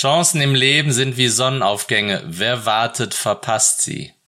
Chancen im Leben sind wie Sonnenaufgänge. Wer wartet, verpasst sie.